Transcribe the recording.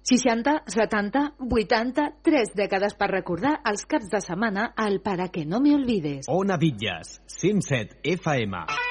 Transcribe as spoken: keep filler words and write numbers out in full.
seixanta, setanta, vuitanta, tres dècades per recordar els caps de setmana al Para que no me olvides. Ona Bitlles, cent set F M.